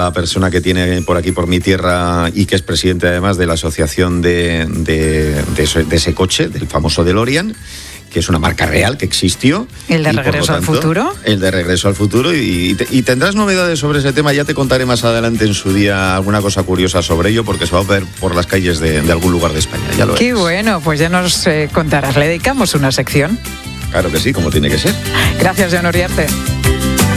la persona que tiene por aquí, por mi tierra, y que es presidente además de la asociación de ese coche, del famoso DeLorean, que es una marca real que existió. ¿El de Regreso al Futuro? El de Regreso al Futuro. Y tendrás novedades sobre ese tema. Ya te contaré más adelante en su día alguna cosa curiosa sobre ello, porque se va a ver por las calles de algún lugar de España. Ya lo Qué ves. bueno, pues ya nos contarás. Le dedicamos una sección. Claro que sí, como tiene que ser. Gracias, Joan Uriarte.